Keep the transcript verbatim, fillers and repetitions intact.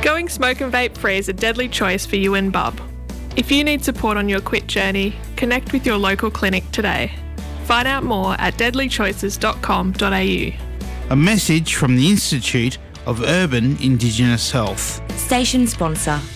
Going smoke and vape free is a deadly choice for you and Bub. If you need support on your quit journey, connect with your local clinic today. Find out more at deadly choices dot com dot a u. A message from the Institute of Urban Indigenous Health. Station sponsor.